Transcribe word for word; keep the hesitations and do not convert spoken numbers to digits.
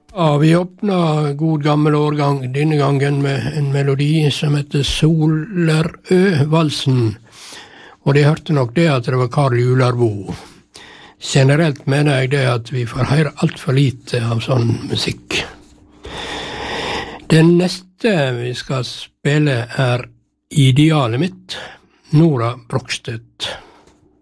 Ja, vi åpna god gammel årgang denne gangen med en melodi som heter Solerø-valsen. Og de hørte nok det at det var Karl Jularbo. Generelt mener jeg det at vi får høre alt for lite av sånn musikk. Den neste vi skal spille er Idealet mitt, Nora Brogstøt.